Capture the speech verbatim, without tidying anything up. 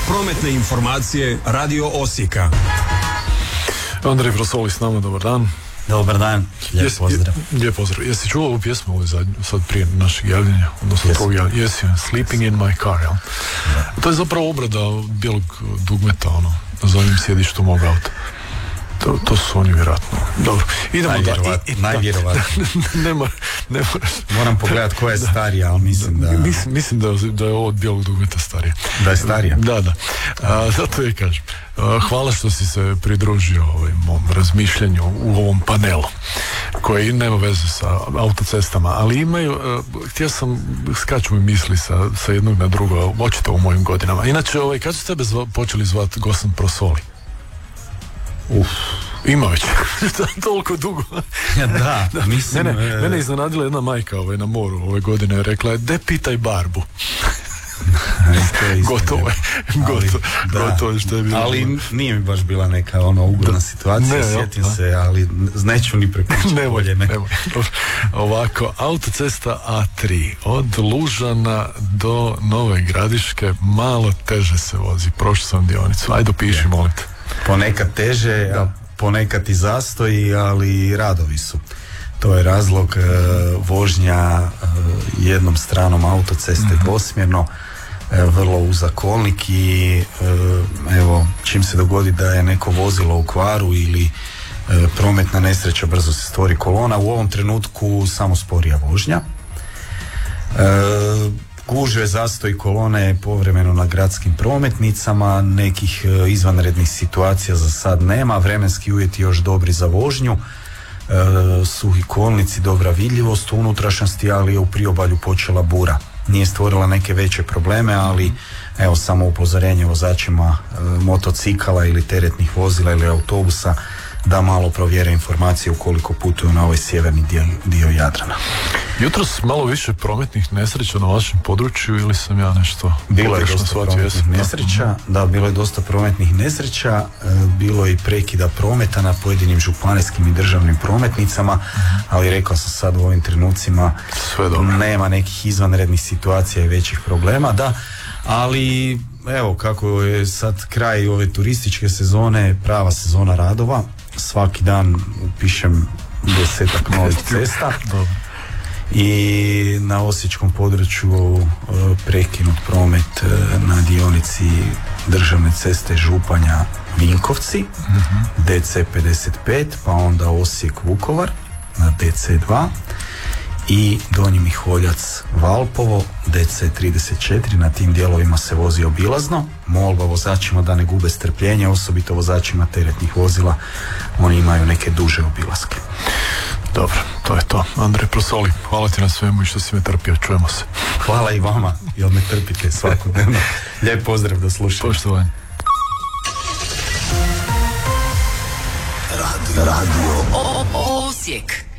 Prometne informacije Radio Osijeka. Andrej Prosoli s nama, dobar dan. Dobar dan, lijep Jes, pozdrav. Je, lijep pozdrav. Jesi čuo ovu pjesmu ovdje zadnju, sad prije našeg javljanja? Odnosno Yes. prvog javljanja. Jesi, Sleeping in my car, jel? Da. To je zapravo obrada bijelog dugmeta, ono, na zadnjem sjedištu mog auta. To, to su oni vjerojatno. Dobro, idemo da... I, i, najvjerovatno. ne mora, ne mora. Moram pogledat koja je starija, ali mislim da... Mislim, mislim da, da je ovo od bijelog dugmeta starija. Da je starija? Da, da. A, zato je kažem. A, hvala što si se pridružio ovaj mom razmišljanju u ovom panelu, koji nema veze sa autocestama, ali imaju, a, htio sam, skaču mi misli sa, sa jednog na drugo, očito u mojim godinama. Inače, ovaj, kad su tebe zva, počeli zvati Gosan Prosoli? Uf. Ima već, toliko dugo. Ja, da, da, mislim... Mene, e... mene iznenadila jedna majka ovaj, na moru ove godine, rekla je, de pitaj Barbu. Gotovo je, gotovo, gotovo je što je bilo. Ali nije mi baš bila neka ona ugodna situacija, ne, sjetim ja, se, ali neću ni prepričati. Ne bolje me. Ovako, autocesta A tri od Lužana do Nove Gradiške malo teže se vozi, prošao sam dionicu, ajde piši, molim te. Ponekad teže, a ponekad i zastoji, ali radovi su. To je razlog, e, vožnja e, jednom stranom autoceste mm-hmm. dvosmjerno, e, vrlo uzak kolnik i e, evo, čim se dogodi da je neko vozilo u kvaru ili e, prometna nesreća, brzo se stvori kolona. U ovom trenutku samo sporija vožnja. E, Gužve, zastoj, kolone povremeno na gradskim prometnicama, nekih e, izvanrednih situacija za sad nema, vremenski uvjeti još dobri za vožnju, e, suhi kolnici, dobra vidljivost u unutrašnjosti, ali je u priobalju počela bura. Nije stvorila neke veće probleme, ali evo samo upozorenje vozačima e, motocikala ili teretnih vozila ili autobusa da malo provjere informacije ukoliko putuju na ovaj sjeverni dio, dio Jadrana. Jutros malo više prometnih nesreća na vašem području ili sam ja nešto... Bilo je dosta prometnih nesreća, da, bilo je dosta prometnih nesreća, bilo je i prekida prometa na pojedinim županijskim i državnim prometnicama, ali rekao sam sad u ovim trenucima nema nekih izvanrednih situacija i većih problema, da, ali evo kako je sad kraj ove turističke sezone, prava sezona radova, svaki dan upišem desetak novih cesta i na osječkom području prekinut promet na dionici državne ceste Županja Vinkovci, mm-hmm. D C pedeset pet, pa onda Osijek Vukovar na D C dva i Donji Miholjac Valpovo D C trideset četiri. Na tim dijelovima se vozi obilazno. Molba vozačima da ne gube strpljenje, osobito vozačima teretnih vozila, oni imaju neke duže obilaske. Dobro, to je to. Andrej Prosoli, hvala ti na svemu i što si me trpio, čujemo se. Hvala i vama, jer me trpite svakodnevno. Lijep pozdrav, da slušam. Poštovanje. Radio, Radio. O- o- Osijek.